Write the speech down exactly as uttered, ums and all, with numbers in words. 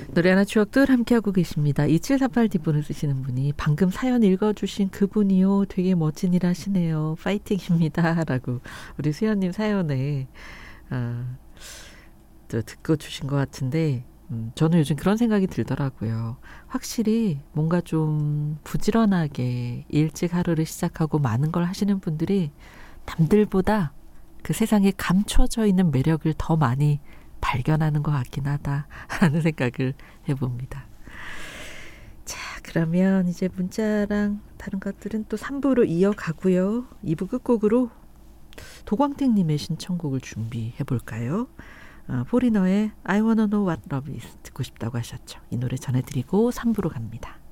노래하나 추억들 함께하고 계십니다. 이칠사팔 뒷분을 쓰시는 분이 방금 사연 읽어주신 그분이요. 되게 멋진 일 하시네요. 파이팅입니다. 라고 우리 수연님 사연에 어, 또 듣고 주신 것 같은데 음, 저는 요즘 그런 생각이 들더라고요. 확실히 뭔가 좀 부지런하게 일찍 하루를 시작하고 많은 걸 하시는 분들이 남들보다 그 세상에 감춰져 있는 매력을 더 많이 발견하는 것 같긴 하다라는 생각을 해봅니다. 자, 그러면 이제 문자랑 다른 것들은 또 삼 부로 이어가고요. 이 부 끝곡으로 도광택님의 신청곡을 준비해볼까요? 어, 포리너의 I wanna know what love is 듣고 싶다고 하셨죠. 이 노래 전해드리고 삼 부로 갑니다.